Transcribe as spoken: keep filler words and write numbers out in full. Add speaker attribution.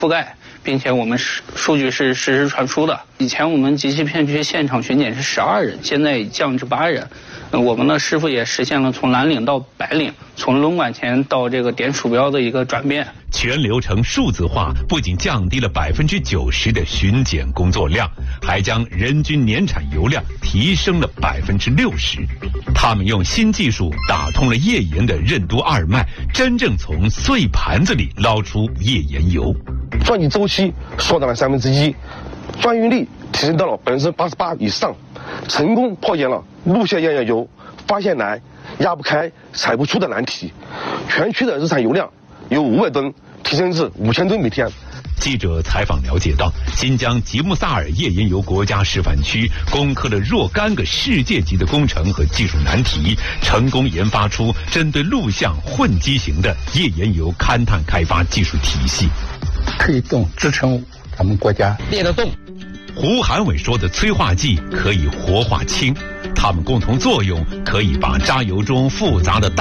Speaker 1: 覆盖，并且我们数数据是实时传输的。以前我们集气片区现场巡检是十二人，现在已降至八人。呃、我们的师傅也实现了从蓝领到白领，从轮管钳到这个点鼠标的一个转变。
Speaker 2: 全流程数字化不仅降低了百分之九十的巡检工作量，还将人均年产油量提升了百分之六十。他们用新技术打通了页岩的任督二脉，真正从碎盘子里捞出页岩油。
Speaker 3: 转机周期缩短了三分之一，转运率提升到了百分之八十八以上，成功破解了路线页岩油发现难、压不开、采不出的难题。全区的日产油量由五百吨提升至五千吨每天。
Speaker 2: 记者采访了解到，新疆吉木萨尔页岩油国家示范区攻克了若干个世界级的工程和技术难题，成功研发出针对陆相混机型的页岩油勘探开发技术体系，
Speaker 4: 推动支撑咱们国家裂得动。
Speaker 2: 胡韩伟说的催化剂可以活化氢，它们共同作用可以把渣油中复杂的